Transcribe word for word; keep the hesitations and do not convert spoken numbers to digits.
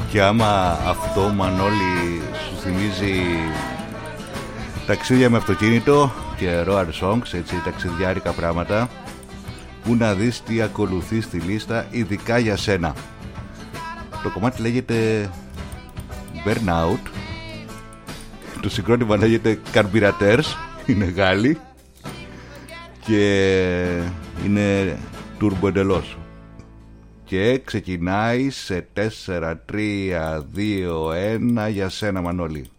Και άμα αυτό, Μανώλη, σου θυμίζει ταξίδια με αυτοκίνητο και road songs, έτσι, ταξιδιάρικα πράγματα, που να δεις τι ακολουθεί στη λίστα, ειδικά για σένα. Το κομμάτι λέγεται Burnout, το συγκρότημα λέγεται Carburetors, είναι Γάλλοι και είναι turbo εντελώς. Και ξεκινάει σε τέσσερα, τρία, δύο, ένα για σένα, Μανώλη.